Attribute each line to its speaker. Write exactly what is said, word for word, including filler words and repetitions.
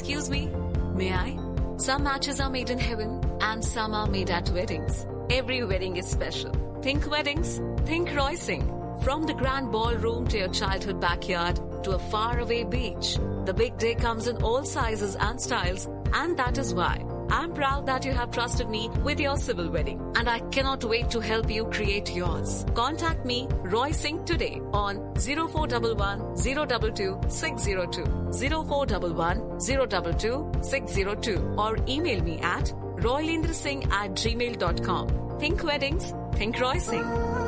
Speaker 1: Excuse me, may I? Some matches are made in heaven and some are made at weddings. Every wedding is special. Think weddings, think Roy Singh. From the grand ballroom to your childhood backyard to a faraway beach, the big day comes in all sizes and styles, and that is why I'm proud that you have trusted me with your civil wedding, and I cannot wait to help you create yours. Contact me, Roy Singh, today on zero four one one, zero two two, six zero two, zero four one one, zero two two, six zero two, or email me at roylendrasingh at gmail dot com. Think weddings, think Roy Singh.